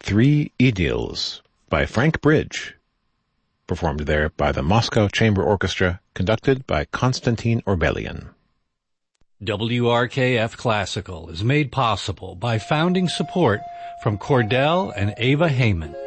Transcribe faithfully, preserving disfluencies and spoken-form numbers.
Three Idyls by Frank Bridge, performed there by the Moscow Chamber Orchestra, conducted by Konstantin Orbelian. W R K F Classical is made possible by founding support from Cordell and Ava Heyman.